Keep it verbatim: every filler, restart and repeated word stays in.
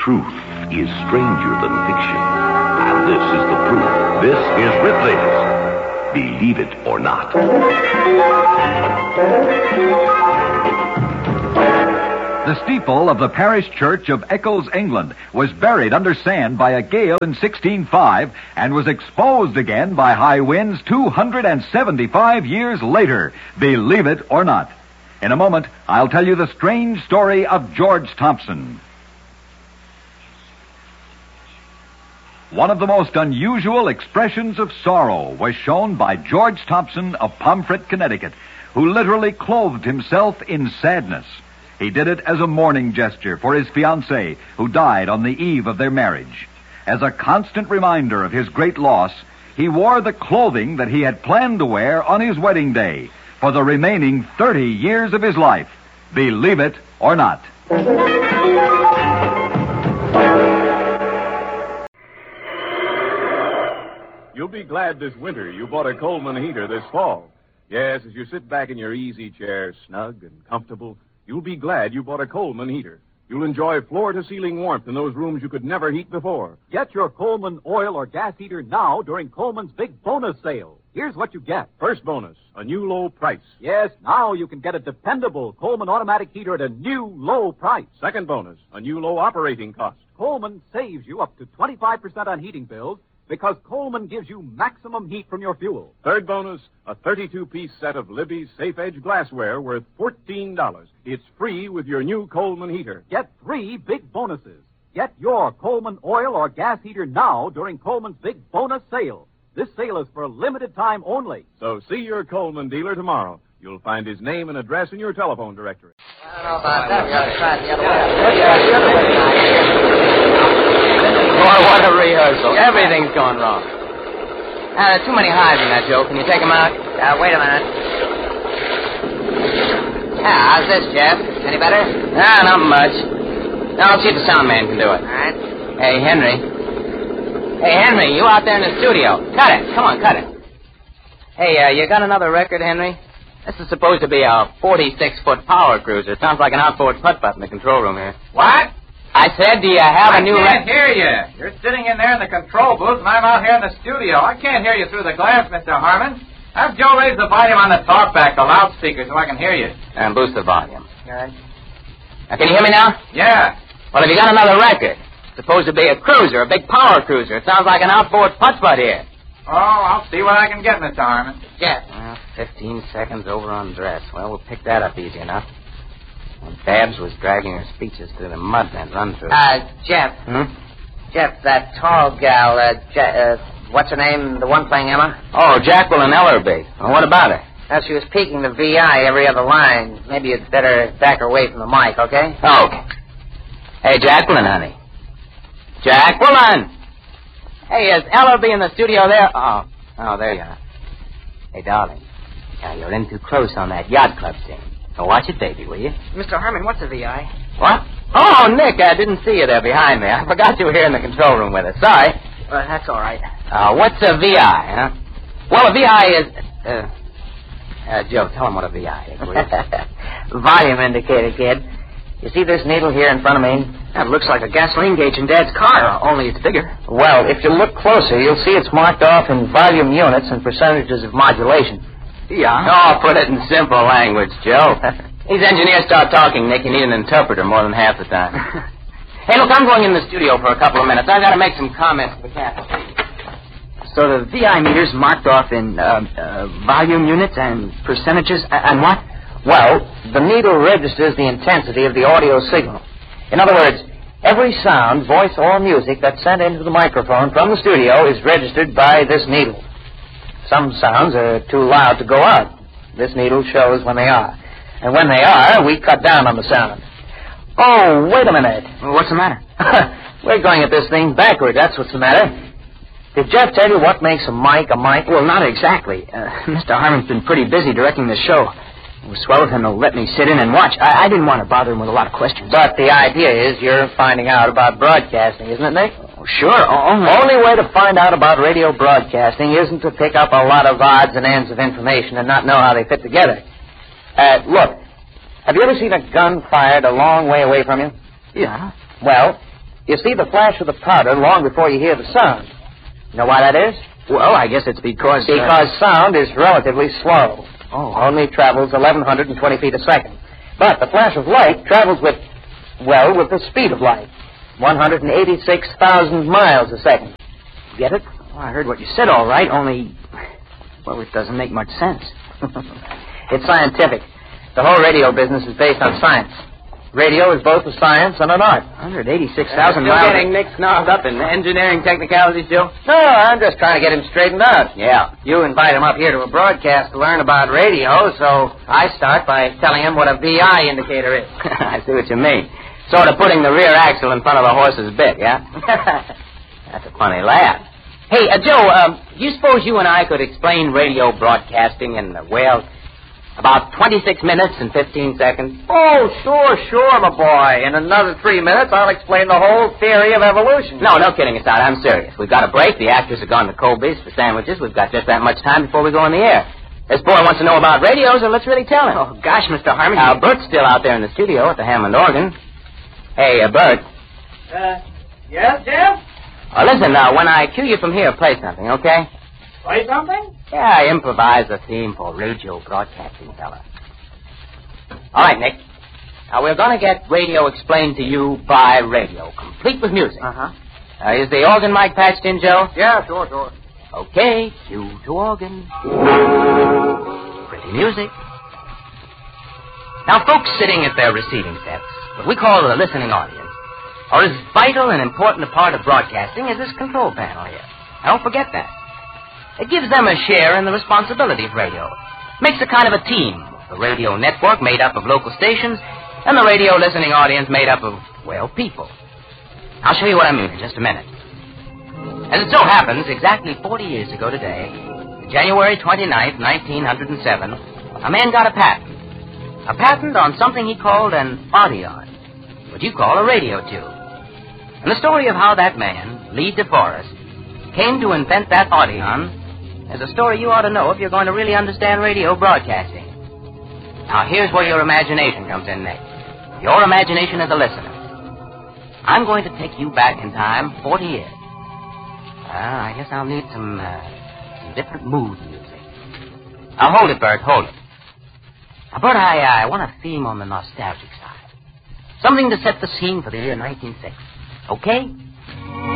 Truth is stranger than fiction. And this is the proof. This is Ripley's Believe It or Not. The steeple of the parish church of Eccles, England, was buried under sand by a gale in sixteen oh five and was exposed again by high winds two hundred seventy-five years later. Believe it or not. In a moment, I'll tell you the strange story of George Thompson. One of the most unusual expressions of sorrow was shown by George Thompson of Pomfret, Connecticut, who literally clothed himself in sadness. He did it as a mourning gesture for his fiancée, who died on the eve of their marriage. As a constant reminder of his great loss, he wore the clothing that he had planned to wear on his wedding day for the remaining thirty years of his life. Believe it or not. You'll be glad this winter you bought a Coleman heater this fall. Yes, as you sit back in your easy chair, snug and comfortable, you'll be glad you bought a Coleman heater. You'll enjoy floor-to-ceiling warmth in those rooms you could never heat before. Get your Coleman oil or gas heater now during Coleman's big bonus sale. Here's what you get. First bonus, a new low price. Yes, now you can get a dependable Coleman automatic heater at a new low price. Second bonus, a new low operating cost. Coleman saves you up to twenty-five percent on heating bills because Coleman gives you maximum heat from your fuel. Third bonus, a thirty-two piece set of Libby's Safe Edge glassware worth fourteen dollars. It's free with your new Coleman heater. Get three big bonuses. Get your Coleman oil or gas heater now during Coleman's big bonus sale. This sale is for a limited time only. So see your Coleman dealer tomorrow. You'll find his name and address in your telephone directory. I don't know about that. We ought to try it the other way. Boy, what a rehearsal. Everything's gone wrong. Uh, too many hives in that, Joe. Can you take them out? Uh, wait a minute. Yeah, how's this, Jeff? Any better? Ah, not much. Now, I'll see if the sound man can do it. All right. Hey, Henry. Hey, Henry, you out there in the studio. Cut it. Come on, cut it. Hey, uh, you got another record, Henry? This is supposed to be a forty-six foot power cruiser. Sounds like an outboard putt-putt in the control room here. What? I said, do you have I a new... I can't re- hear you. You're sitting in there in the control booth, and I'm out here in the studio. I can't hear you through the glass, Mister Harmon. Have Joe raise the volume on the talkback, the loudspeaker, so I can hear you. And boost the volume. All right. Now, can you hear me now? Yeah. Well, have you got another record? It's supposed to be a cruiser, a big power cruiser. It sounds like an outboard putt-putt here. Oh, I'll see what I can get, Mister Harmon. Jeff. Well, fifteen seconds over on dress. Well, we'll pick that up easy enough. And Babs was dragging her speeches through the mud that run through. Uh, Jeff. Hmm? Jeff, that tall gal, uh, ja- uh, what's her name, the one playing Emma? Oh, Jacqueline Ellerby. Well, what about her? Well, she was peeking the V I every other line. Maybe you'd better back her away from the mic, okay? Oh, okay. Hey, Jacqueline, honey. Jacqueline! Hey, is Ellerby in the studio there? Oh, oh, there you are. Hey, darling. Now, you're in too close on that yacht club scene. So watch it, baby, will you? Mister Harmon, what's a V I? What? Oh, Nick, I didn't see you there behind me. I forgot you were here in the control room with us. Sorry. Well, that's all right. Uh, what's a V I, huh? Well, a V I is... Uh, uh, Joe, tell him what a V I is, will you? Volume indicator, kid. You see this needle here in front of me? That looks like a gasoline gauge in Dad's car, uh, only it's bigger. Well, if you look closer, you'll see it's marked off in volume units and percentages of modulation. Yeah? Oh, put it in simple language, Joe. These engineers start talking, Nick. You need an interpreter more than half the time. Hey, look, I'm going in the studio for a couple of minutes. I've got to make some comments to the captain. So the V I meter's marked off in uh, uh, volume units and percentages, and what? Well, the needle registers the intensity of the audio signal. In other words, every sound, voice, or music that's sent into the microphone from the studio is registered by this needle. Some sounds are too loud to go out. This needle shows when they are. And when they are, we cut down on the sound. Oh, wait a minute. What's the matter? We're going at this thing backward, that's what's the matter. Did Jeff tell you what makes a mic a mic? Well, not exactly. Uh, Mister Harmon's been pretty busy directing the show. It was swell of him to let me sit in and watch. I, I didn't want to bother him with a lot of questions. But the idea is you're finding out about broadcasting, isn't it, Nick? Oh, sure. Only... only way to find out about radio broadcasting isn't to pick up a lot of odds and ends of information and not know how they fit together. Uh, look, have you ever seen a gun fired a long way away from you? Yeah. Well, You see the flash of the powder long before you hear the sound. You know why that is? Well, I guess it's because... Because uh... sound is relatively slow. Oh. Only travels eleven twenty feet a second. But the flash of light travels with, well, with the speed of light. one hundred eighty-six thousand miles a second. Get it? Well, I heard what you said all right, only... Well, it doesn't make much sense. It's scientific. The whole radio business is based on science. Radio is both a science and an art. one hundred eighty-six thousand uh, miles... Still getting Nick snarled up in engineering technicalities, Joe? No, I'm just trying to get him straightened out. Yeah. You invite him up here to a broadcast to learn about radio, so I start by telling him what a V I indicator is. I see what you mean. Sort of putting the rear axle in front of the horse's bit, yeah? That's a funny laugh. Hey, uh, Joe, um, do you suppose you and I could explain radio broadcasting in, uh, well... about twenty-six minutes and fifteen seconds. Oh, sure, sure, my boy. In another three minutes, I'll explain the whole theory of evolution. No, no kidding aside. I'm serious. We've got a break. The actors have gone to Colby's for sandwiches. We've got just that much time before we go on the air. This boy wants to know about radio, so let's really tell him. Oh, gosh, Mister Harmon. Now, Bert's still out there in the studio at the Hammond organ. Hey, uh, Bert. Uh, yes, Jeff? Oh, listen, now, when I cue you from here, play something, okay? Play something? Yeah, I improvise a theme for radio broadcasting, fella. All right, Nick. Now, we're going to get radio explained to you by radio, complete with music. Uh-huh. Uh, is the organ mic patched in, Joe? Yeah, sure, sure. Okay, cue to organ. Pretty music. Now, folks sitting at their receiving sets, what we call the listening audience, are as vital and important a part of broadcasting as this control panel here. Now, don't forget that. It gives them a share in the responsibility of radio. Makes a kind of a team. The radio network made up of local stations, and the radio listening audience made up of, well, people. I'll show you what I mean in just a minute. As it so happens, exactly forty years ago today, January twenty-ninth, nineteen oh seven, a man got a patent. A patent on something he called an audion, what you call a radio tube. And the story of how that man, Lee DeForest, came to invent that audion is a story you ought to know if you're going to really understand radio broadcasting. Now, here's where your imagination comes in, Nick. Your imagination as a listener. I'm going to take you back in time forty years. Well, I guess I'll need some, uh, some different mood music. Now, hold it, Bert, hold it. Now, Bert, I, I want a theme on the nostalgic side. Something to set the scene for the year nineteen sixty. Okay?